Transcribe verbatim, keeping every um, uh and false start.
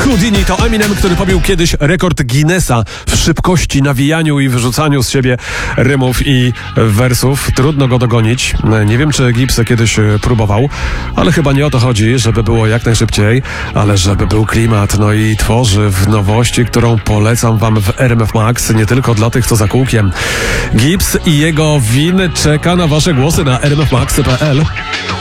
Houdini to Eminem, który pobił kiedyś rekord Guinnessa w szybkości, nawijaniu i wyrzucaniu z siebie rymów i wersów. Trudno go dogonić. Nie wiem, czy Gibbs kiedyś próbował, ale chyba nie o to chodzi, żeby było jak najszybciej, ale żeby był klimat. No i tworzy w nowości, którą polecam wam w R M F Max, nie tylko dla tych, co za kółkiem. Gibbs i jego win czeka na wasze głosy na r m f max kropka p l.